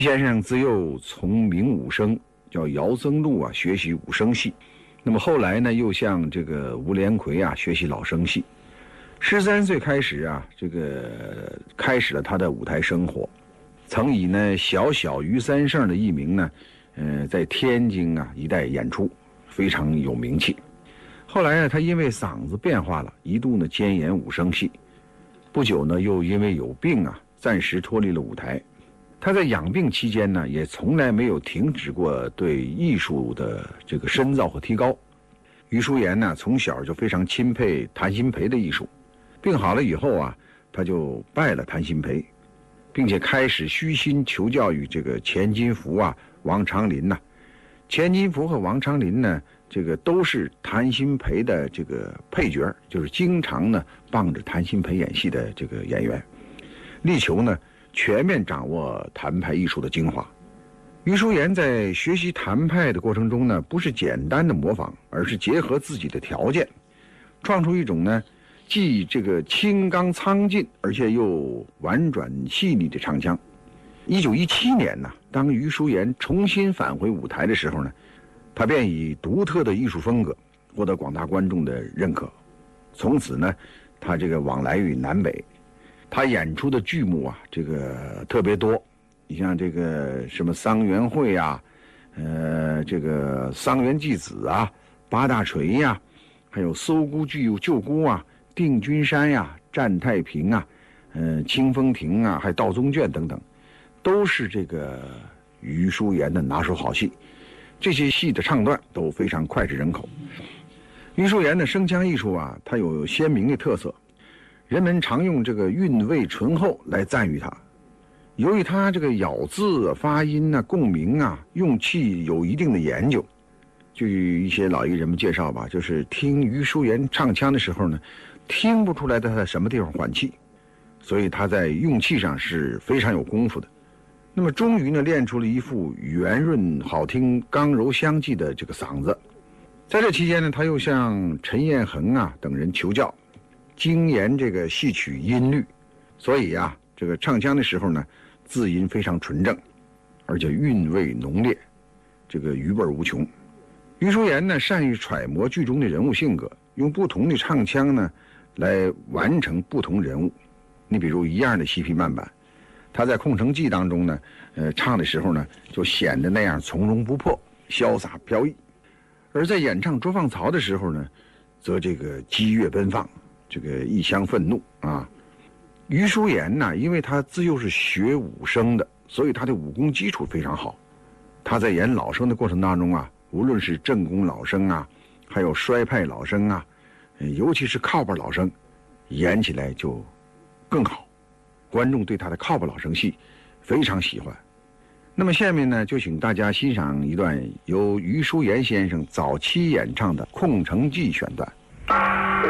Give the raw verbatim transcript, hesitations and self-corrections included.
先生自幼从名武生叫姚增禄啊学习武生戏，那么后来呢又向这个吴连魁啊学习老生戏。十三岁开始啊，这个开始了他的舞台生活，曾以呢小小于三胜的艺名呢，呃，在天津啊一带演出，非常有名气。后来呢，他因为嗓子变化了，一度呢兼演武生戏，不久呢又因为有病啊，暂时脱离了舞台。他在养病期间呢，也从来没有停止过对艺术的这个深造和提高。余叔岩呢，从小就非常钦佩谭鑫培的艺术。病好了以后啊，他就拜了谭鑫培，并且开始虚心求教于这个钱金福啊、王长林呐、啊。钱金福和王长林呢，这个都是谭鑫培的这个配角，就是经常呢帮着谭鑫培演戏的这个演员，力求呢全面掌握谭派艺术的精华。余叔岩在学习谭派的过程中呢，不是简单的模仿，而是结合自己的条件，创出一种呢既这个清刚苍劲，而且又婉转细腻的唱腔。一九一七年呢，当余叔岩重新返回舞台的时候呢，他便以独特的艺术风格获得广大观众的认可。从此呢，他这个往来于南北。他演出的剧目啊，这个特别多，你像这个什么桑园会啊，呃，这个桑园祭子啊，八大锤呀、啊，还有搜孤救救孤啊，定军山呀、啊，战太平啊，呃，清风亭啊，还有道宗卷等等，都是这个余叔岩的拿手好戏。这些戏的唱段都非常脍炙人口。余叔岩的声腔艺术啊，它有鲜明的特色。人们常用这个韵味醇厚来赞誉他，由于他这个咬字、发音啊、共鸣啊、用气有一定的研究。据一些老艺人们介绍吧，就是听余叔岩唱腔的时候呢，听不出来他在什么地方换气，所以他在用气上是非常有功夫的。那么终于呢，练出了一副圆润好听、刚柔相济的这个嗓子。在这期间呢，他又向陈彦衡啊等人求教。精研这个戏曲音律，所以啊，这个唱腔的时候呢，字音非常纯正，而且韵味浓烈，这个余味无穷。余叔岩呢，善于揣摩剧中的人物性格，用不同的唱腔呢，来完成不同人物。你比如一样的西皮慢板，他在《空城计》当中呢，呃，唱的时候呢，就显得那样从容不迫、潇洒飘逸；而在演唱《捉放曹》的时候呢，则这个激越奔放。这个异乡愤怒啊，余叔岩呢，因为他自幼是学武生的，所以他的武功基础非常好。他在演老生的过程当中啊，无论是正宫老生啊，还有衰派老生啊，尤其是靠本老生，演起来就更好。观众对他的靠本老生戏非常喜欢。那么下面呢，就请大家欣赏一段由余叔岩先生早期演唱的《空城计》选段。